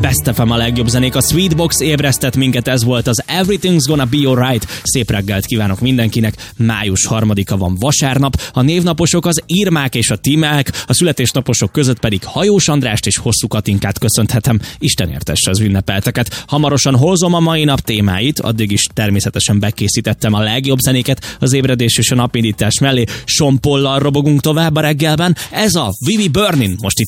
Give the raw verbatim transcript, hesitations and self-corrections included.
Best ef em a legjobb zenék, a Sweetbox ébresztett minket, ez volt az Everything's Gonna Be Alright. Szép reggelt kívánok mindenkinek, május harmadika van, vasárnap, a névnaposok az Irmák és a Timák, a születésnaposok között pedig Hajós Andrást és Hosszú Katinkát köszönhetem. Isten értesse az ünnepelteket. Hamarosan hozom a mai nap témáit, addig is természetesen bekészítettem a legjobb zenéket az ébredés és a napindítás mellé. Sean Paullal robogunk tovább a reggelben. Ez a Vivi Burnin' most itt